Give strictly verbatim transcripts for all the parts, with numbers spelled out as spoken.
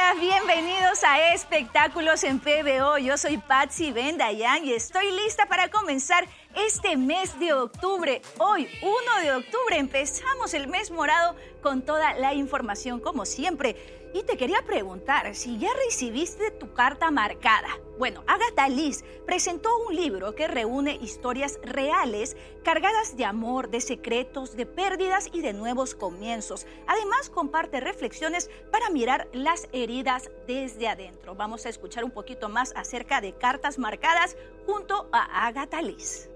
días, bienvenidos a Espectáculos en P B O. Yo soy Patsy Bendayan y estoy lista para comenzar este mes de octubre. Hoy, uno de octubre, empezamos el mes morado con toda la información como siempre. Y te quería preguntar si ya recibiste tu carta marcada. Bueno, Agatha Liz presentó un libro que reúne historias reales cargadas de amor, de secretos, de pérdidas y de nuevos comienzos. Además, comparte reflexiones para mirar las heridas desde adentro. Vamos a escuchar un poquito más acerca de Cartas Marcadas junto a Agatha Liz.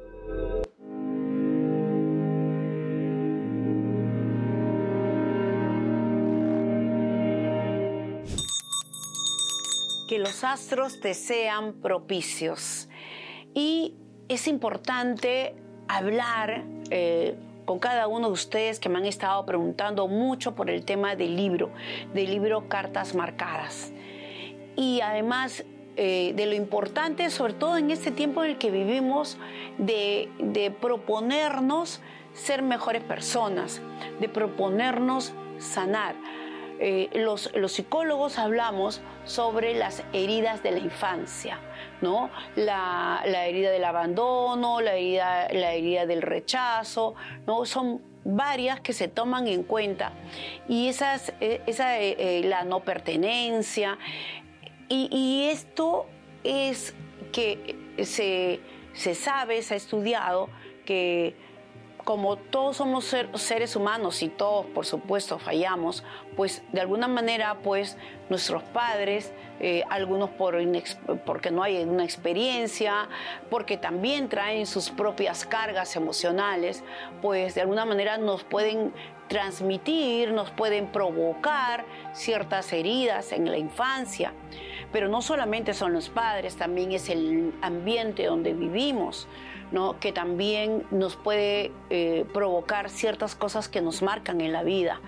Que los astros te sean propicios. Y es importante hablar eh, con cada uno de ustedes que me han estado preguntando mucho por el tema del libro, del libro Cartas Marcadas. Y además eh, de lo importante, sobre todo en este tiempo en el que vivimos, de, de proponernos ser mejores personas, de proponernos sanar. Eh, los, los psicólogos hablamos sobre las heridas de la infancia, ¿no? La, la herida del abandono, la herida, la herida del rechazo, ¿no? Son varias que se toman en cuenta. Y esas, esa, eh, la no pertenencia. Y, y esto es que se, se sabe, se ha estudiado que como todos somos ser, seres humanos y todos, por supuesto, fallamos, pues de alguna manera, pues nuestros padres, eh, algunos por porque no hay una experiencia, porque también traen sus propias cargas emocionales, pues de alguna manera nos pueden transmitir, nos pueden provocar ciertas heridas en la infancia. Pero no solamente son los padres, también es el ambiente donde vivimos, ¿no? Que también nos puede eh, provocar ciertas cosas que nos marcan en la vida.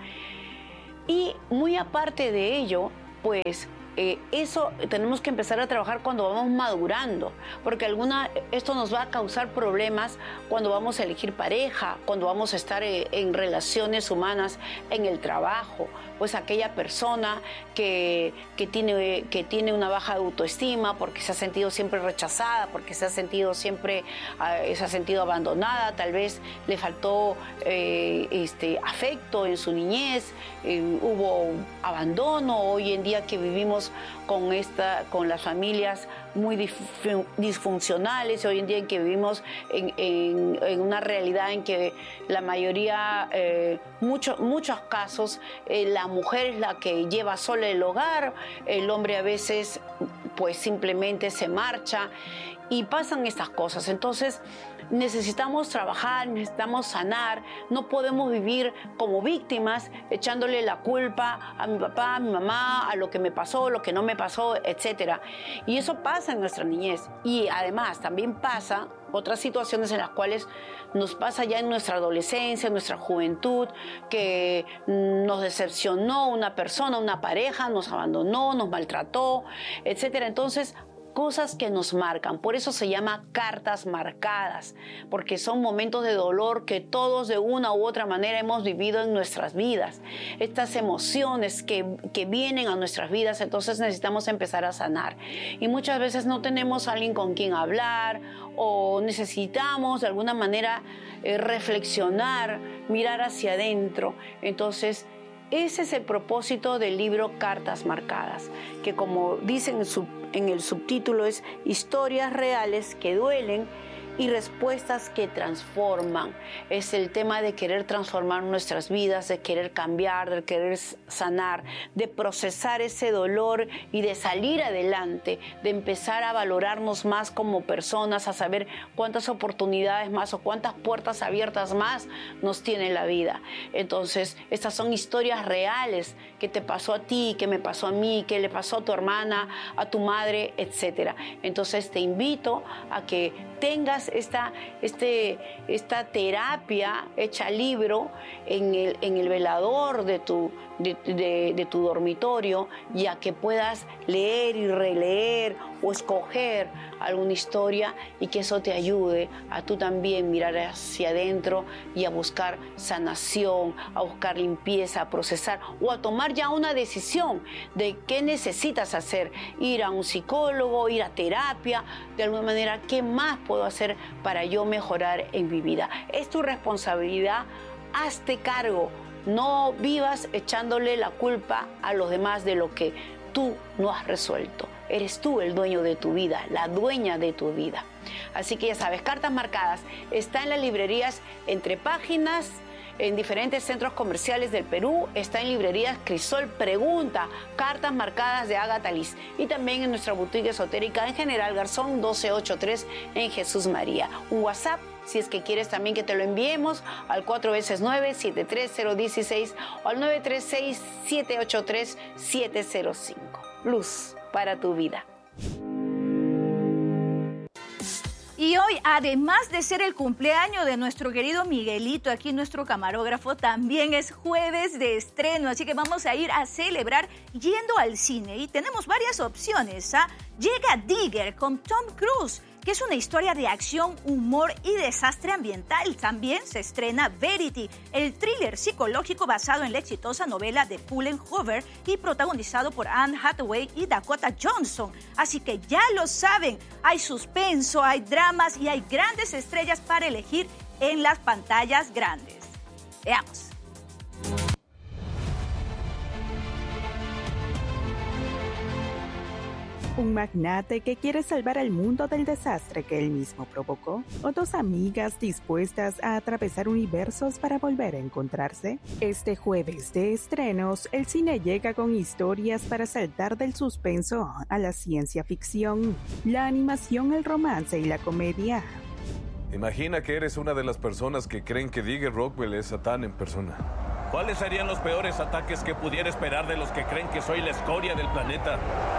Y muy aparte de ello, pues eh, eso tenemos que empezar a trabajar cuando vamos madurando, porque alguna, esto nos va a causar problemas cuando vamos a elegir pareja, cuando vamos a estar eh, en relaciones humanas, en el trabajo. Pues aquella persona que, que, tiene, que tiene una baja autoestima porque se ha sentido siempre rechazada, porque se ha sentido siempre uh, se ha sentido abandonada, tal vez le faltó eh, este, afecto en su niñez, eh, hubo abandono. Hoy en día que vivimos con, esta, con las familias muy disfuncionales, hoy en día en que vivimos en, en, en una realidad en que la mayoría, eh, mucho, muchos casos, eh, la mujer es la que lleva sola el hogar, el hombre a veces pues simplemente se marcha y pasan estas cosas. Entonces necesitamos trabajar, necesitamos sanar, no podemos vivir como víctimas echándole la culpa a mi papá, a mi mamá, a lo que me pasó, lo que no me pasó, etcétera. Y eso pasa en nuestra niñez. Y además también pasa otras situaciones en las cuales nos pasa ya en nuestra adolescencia, en nuestra juventud, que nos decepcionó una persona, una pareja, nos abandonó, nos maltrató, etcétera. Entonces, cosas que nos marcan, por eso se llama cartas marcadas, porque son momentos de dolor que todos de una u otra manera hemos vivido en nuestras vidas, estas emociones que, que vienen a nuestras vidas. Entonces necesitamos empezar a sanar y muchas veces no tenemos a alguien con quien hablar o necesitamos de alguna manera eh, reflexionar, mirar hacia adentro. Entonces ese es el propósito del libro Cartas Marcadas, que como dicen en su En el subtítulo es historias reales que duelen y respuestas que transforman. Es el tema de querer transformar nuestras vidas, de querer cambiar, de querer sanar, de procesar ese dolor y de salir adelante, de empezar a valorarnos más como personas, a saber cuántas oportunidades más o cuántas puertas abiertas más nos tiene la vida. Entonces, estas son historias reales que te pasó a ti, que me pasó a mí, que le pasó a tu hermana, a tu madre, etcétera. Entonces, te invito a que tengas esta, este, esta terapia hecha libro en el, en el velador de tu, de, de, de tu dormitorio y a que puedas leer y releer o escoger alguna historia y que eso te ayude a tú también mirar hacia adentro y a buscar sanación, a buscar limpieza, a procesar o a tomar ya una decisión de qué necesitas hacer, ir a un psicólogo, ir a terapia, de alguna manera, ¿qué más puedo hacer para yo mejorar en mi vida? Es tu responsabilidad, hazte cargo, no vivas echándole la culpa a los demás de lo que tú no has resuelto. Eres tú el dueño de tu vida, la dueña de tu vida. Así que ya sabes, Cartas Marcadas está en las librerías Entre Páginas, en diferentes centros comerciales del Perú, está en librerías Crisol. Pregunta, Cartas Marcadas de Agatha Liz. Y también en nuestra boutique esotérica en General Garzón doce ochenta y tres en Jesús María. Un WhatsApp, si es que quieres también que te lo enviemos, al cuatro veces nueve, siete tres cero uno seis o al nueve tres seis, siete ocho tres, siete cero cinco. Luz para tu vida. Y hoy, además de ser el cumpleaños de nuestro querido Miguelito, aquí nuestro camarógrafo, también es jueves de estreno, así que vamos a ir a celebrar yendo al cine. Y tenemos varias opciones, ¿ah? Llega Digger con Tom Cruise, que es una historia de acción, humor y desastre ambiental. También se estrena Verity, el thriller psicológico basado en la exitosa novela de Cullen Hoover y protagonizado por Anne Hathaway y Dakota Johnson. Así que ya lo saben, hay suspenso, hay dramas y hay grandes estrellas para elegir en las pantallas grandes. Veamos. ¿Un magnate que quiere salvar al mundo del desastre que él mismo provocó? ¿O dos amigas dispuestas a atravesar universos para volver a encontrarse? Este jueves de estrenos, el cine llega con historias para saltar del suspenso a la ciencia ficción, la animación, el romance y la comedia. Imagina que eres una de las personas que creen que Digger Rockwell es Satán en persona. ¿Cuáles serían los peores ataques que pudiera esperar de los que creen que soy la escoria del planeta?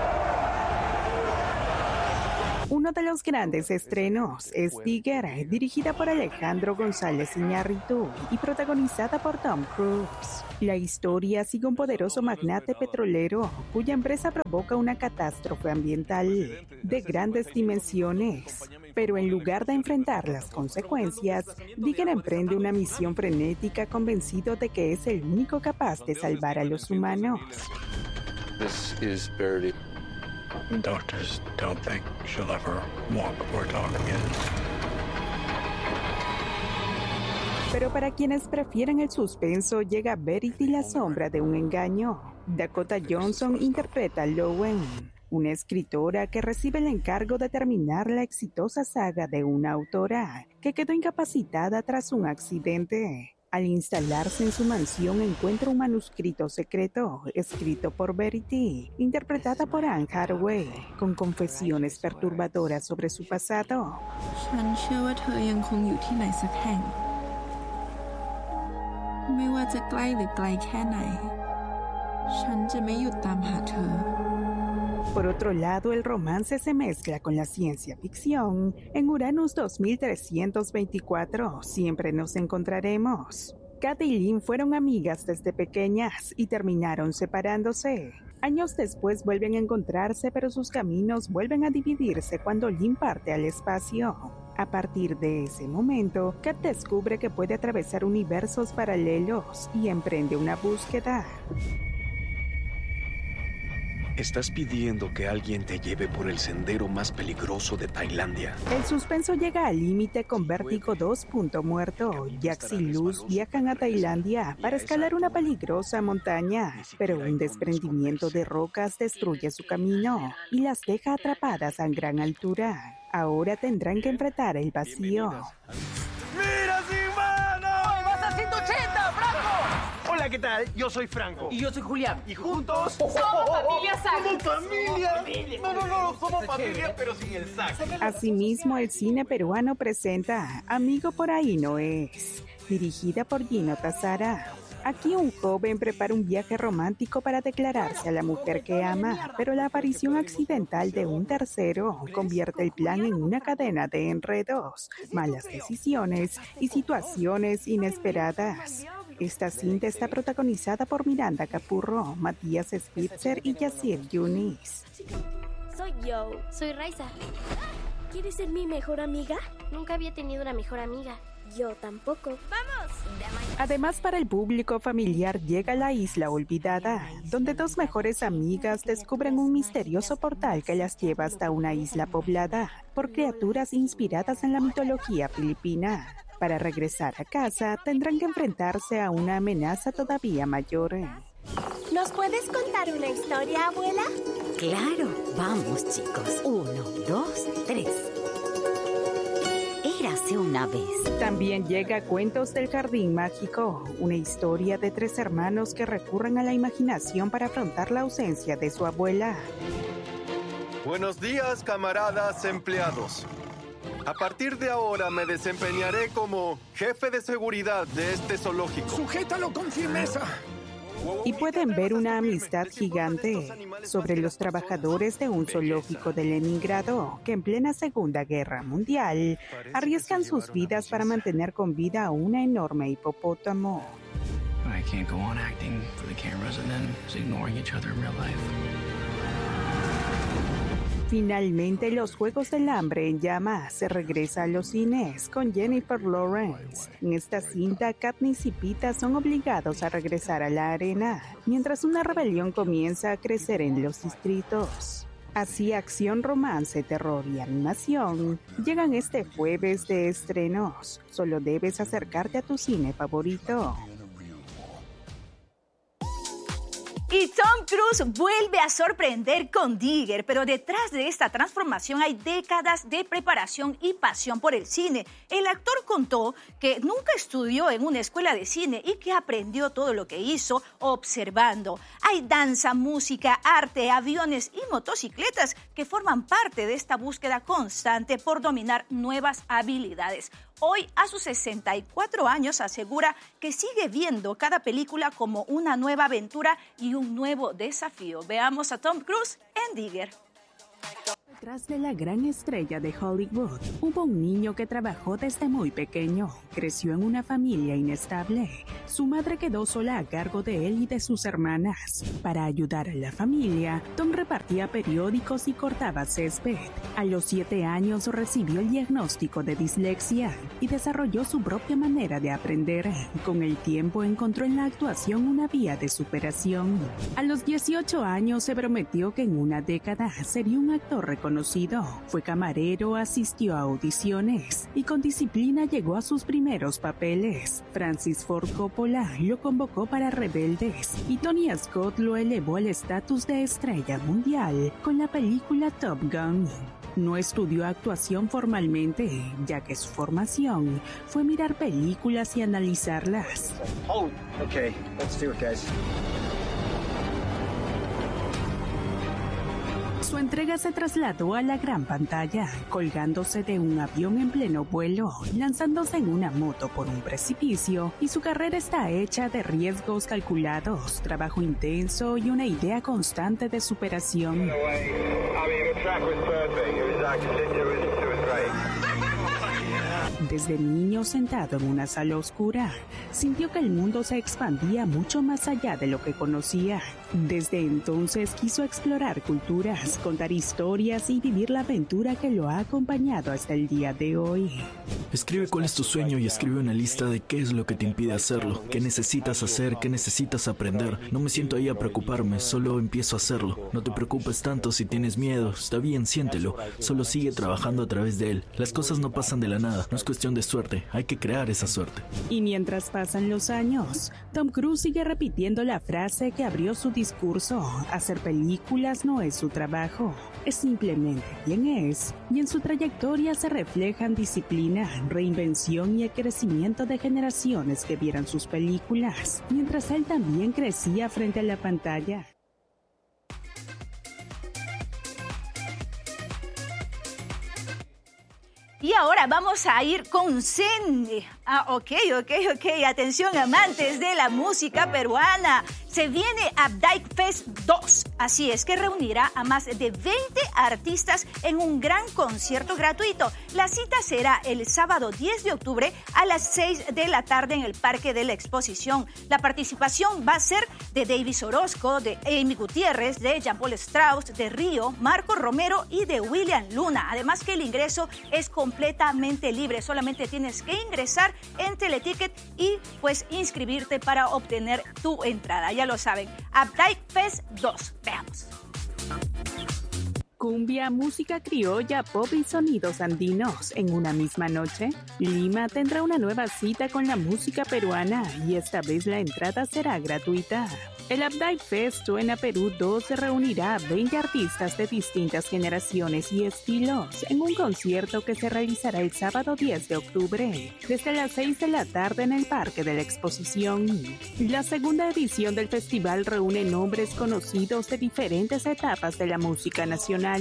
Uno de los grandes estrenos es Digger, dirigida por Alejandro González Iñárritu y protagonizada por Tom Cruise. La historia sigue un poderoso magnate petrolero cuya empresa provoca una catástrofe ambiental de grandes dimensiones. Pero en lugar de enfrentar las consecuencias, Digger emprende una misión frenética convencido de que es el único capaz de salvar a los humanos. This is Verity. Doctors don't think she'll ever walk or talk again. Pero para quienes prefieren el suspenso, llega Verity, la sombra de un engaño. Dakota Johnson interpreta a Lowen, una escritora que recibe el encargo de terminar la exitosa saga de una autora que quedó incapacitada tras un accidente. Al instalarse en su mansión encuentra un manuscrito secreto escrito por Verity, interpretada por Anne Hathaway, con confesiones perturbadoras sobre su pasado. Por otro lado, el romance se mezcla con la ciencia ficción. En Uranus dos mil trescientos veinticuatro, siempre nos encontraremos. Kat y Lynn fueron amigas desde pequeñas y terminaron separándose. Años después vuelven a encontrarse, pero sus caminos vuelven a dividirse cuando Lynn parte al espacio. A partir de ese momento, Kat descubre que puede atravesar universos paralelos y emprende una búsqueda. Estás pidiendo que alguien te lleve por el sendero más peligroso de Tailandia. El suspenso llega al límite con Vértigo dos Punto Muerto. Jax y Luz viajan a Tailandia para escalar una peligrosa montaña, pero un desprendimiento de rocas destruye su camino y las deja atrapadas a gran altura. Ahora tendrán que enfrentar el vacío. ¡Mira, sin mano! ¡Vas a ciento ochenta, Franco! Hola, ¿qué tal? Yo soy Franco. Y yo soy Julián. Y juntos... ¡Somos familia Saga! ¡Somos familia! No, no, no, somos familia, pero sin el saco. Asimismo, el cine peruano presenta Amigo por ahí no es, dirigida por Gino Tazara. Aquí un joven prepara un viaje romántico para declararse a la mujer que ama, pero la aparición accidental de un tercero convierte el plan en una cadena de enredos, malas decisiones y situaciones inesperadas. Esta cinta está protagonizada por Miranda Capurro, Matías Spitzer y Yassir Yunis. Soy yo, soy Raiza. ¿Quieres ser mi mejor amiga? Nunca había tenido una mejor amiga. Yo tampoco. ¡Vamos! Además, para el público familiar llega La Isla Olvidada, donde dos mejores amigas descubren un misterioso portal que las lleva hasta una isla poblada por criaturas inspiradas en la mitología filipina. Para regresar a casa, tendrán que enfrentarse a una amenaza todavía mayor. ¿Nos puedes contar una historia, abuela? Claro, vamos chicos. Uno, dos, tres. Érase una vez. También llega Cuentos del Jardín Mágico, una historia de tres hermanos que recurren a la imaginación para afrontar la ausencia de su abuela. Buenos días, camaradas empleados. A partir de ahora me desempeñaré como jefe de seguridad de este zoológico. ¡Sujétalo con firmeza! Y pueden ver una amistad gigante sobre los trabajadores de un zoológico de Leningrado que en plena Segunda Guerra Mundial arriesgan sus vidas para mantener con vida a una enorme hipopótamo. I can't go on acting for the cameras and then ignoring each other in real life. Finalmente, Los Juegos del Hambre en Llamas se regresa a los cines con Jennifer Lawrence. En esta cinta, Katniss y Pita son obligados a regresar a la arena, mientras una rebelión comienza a crecer en los distritos. Así, acción, romance, terror y animación llegan este jueves de estrenos. Solo debes acercarte a tu cine favorito. Y Tom Cruise vuelve a sorprender con Digger, pero detrás de esta transformación hay décadas de preparación y pasión por el cine. El actor contó que nunca estudió en una escuela de cine y que aprendió todo lo que hizo observando. Hay danza, música, arte, aviones y motocicletas que forman parte de esta búsqueda constante por dominar nuevas habilidades. Hoy, a sus sesenta y cuatro años, asegura que sigue viendo cada película como una nueva aventura y un nuevo desafío. Veamos a Tom Cruise en Digger. Detrás de la gran estrella de Hollywood, hubo un niño que trabajó desde muy pequeño. Creció en una familia inestable. Su madre quedó sola a cargo de él y de sus hermanas. Para ayudar a la familia, Tom repartía periódicos y cortaba césped. A los siete años recibió el diagnóstico de dislexia y desarrolló su propia manera de aprender. Con el tiempo encontró en la actuación una vía de superación. A los dieciocho años se prometió que en una década sería un actor reconocido. Fue camarero, asistió a audiciones y con disciplina llegó a sus primeros papeles. Francis Ford Coppola lo convocó para Rebeldes y Tony Scott lo elevó al estatus de estrella mundial con la película Top Gun. No estudió actuación formalmente, ya que su formación fue mirar películas y analizarlas. Oh, okay, let's do it, guys. Su entrega se trasladó a la gran pantalla, colgándose de un avión en pleno vuelo, lanzándose en una moto por un precipicio, y su carrera está hecha de riesgos calculados, trabajo intenso y una idea constante de superación. Desde niño, sentado en una sala oscura, sintió que el mundo se expandía mucho más allá de lo que conocía. Desde entonces quiso explorar culturas, contar historias y vivir la aventura que lo ha acompañado hasta el día de hoy. Escribe cuál es tu sueño y escribe una lista de qué es lo que te impide hacerlo, qué necesitas hacer, qué necesitas aprender. No me siento ahí a preocuparme, solo empiezo a hacerlo. No te preocupes tanto si tienes miedo, está bien, siéntelo. Solo sigue trabajando a través de él. Las cosas no pasan de la nada, no es cuestión de suerte, hay que crear esa suerte. Y mientras pasan los años, Tom Cruise sigue repitiendo la frase que abrió su discurso: hacer películas no es su trabajo, es simplemente quien es. Y en su trayectoria se reflejan disciplina, reinvención y el crecimiento de generaciones que vieran sus películas, mientras él también crecía frente a la pantalla. Y ahora vamos a ir con Zen. Ah, ok, ok, ok. Atención, amantes de la música peruana. Se viene Updike Fest dos, así es que reunirá a más de veinte artistas en un gran concierto gratuito. La cita será el sábado diez de octubre a las seis de la tarde en el Parque de la Exposición. La participación va a ser de Davis Orozco, de Amy Gutiérrez, de Jean-Paul Strauss, de Río, Marco Romero y de William Luna. Además que el ingreso es completamente libre, solamente tienes que ingresar en Teleticket y pues inscribirte para obtener tu entrada. Ya lo saben, Updike Fest dos. Veamos. Cumbia, música criolla, pop y sonidos andinos en una misma noche. Lima tendrá una nueva cita con la música peruana y esta vez la entrada será gratuita. El Updike Fest Suena Perú dos se reunirá a veinte artistas de distintas generaciones y estilos en un concierto que se realizará el sábado diez de octubre, desde las seis de la tarde en el Parque de la Exposición. La segunda edición del festival reúne nombres conocidos de diferentes etapas de la música nacional.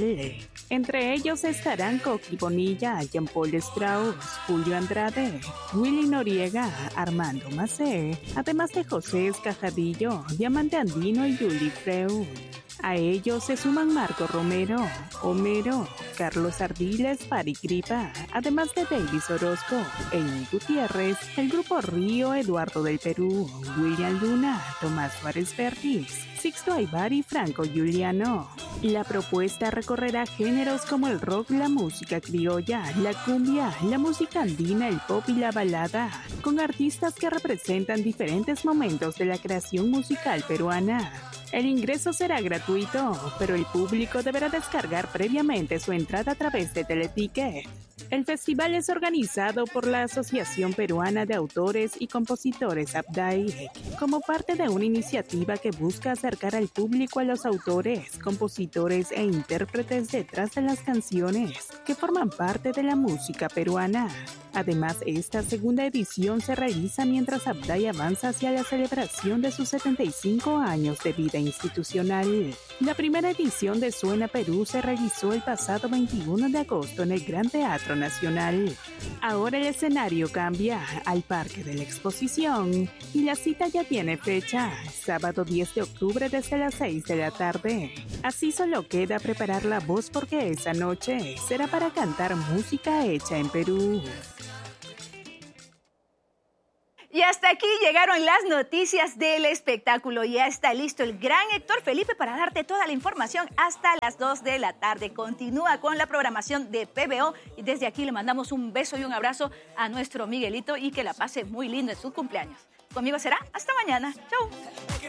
Entre ellos estarán Coqui Bonilla, Jean-Paul Strauss, Julio Andrade, Willy Noriega, Armando Macé, además de José Escajadillo, Diamante Andino y Yuli Freud. A ellos se suman Marco Romero, Homero, Carlos Ardiles, Pari Gripa, además de Davis Orozco, Amy Gutiérrez, el grupo Río, Eduardo del Perú, William Luna, Tomás Suárez Vértiz, Sixto Aybar y Franco Giuliano. La propuesta recorrerá géneros como el rock, la música criolla, la cumbia, la música andina, el pop y la balada, con artistas que representan diferentes momentos de la creación musical peruana. El ingreso será gratuito, pero el público deberá descargar previamente su entrada a través de Teleticket. El festival es organizado por la Asociación Peruana de Autores y Compositores Updike, como parte de una iniciativa que busca acercar al público a los autores, compositores e intérpretes detrás de las canciones que forman parte de la música peruana. Además, esta segunda edición se realiza mientras Updike avanza hacia la celebración de sus setenta y cinco años de vida institucional. La primera edición de Suena Perú se realizó el pasado veintiuno de agosto en el Gran Teatro Nacional. Ahora el escenario cambia al Parque de la Exposición y la cita ya tiene fecha, sábado diez de octubre desde las seis de la tarde. Así solo queda preparar la voz porque esa noche será para cantar música hecha en Perú. Y hasta aquí llegaron las noticias del espectáculo. Ya está listo el gran Héctor Felipe para darte toda la información hasta las dos de la tarde. Continúa con la programación de P B O y desde aquí le mandamos un beso y un abrazo a nuestro Miguelito y que la pase muy lindo en su cumpleaños. Conmigo será hasta mañana. Chau.